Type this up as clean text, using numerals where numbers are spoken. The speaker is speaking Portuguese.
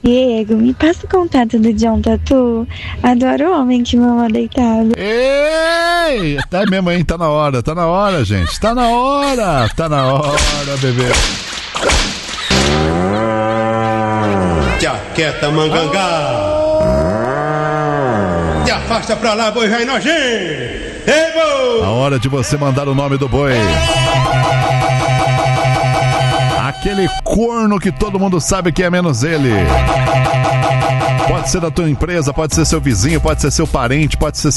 Diego, me passa o contato do John Tatu. Adoro o homem que mama deitado. Ei, tá mesmo, hein? Tá na hora, gente. Tá na hora, bebê. Jaqueta mangangá. E afasta pra lá, boi vai nojento. Ei, boi! A hora de você mandar o nome do boi. Aquele corno que todo mundo sabe que é menos ele. Pode ser da tua empresa, pode ser seu vizinho, pode ser seu parente, pode ser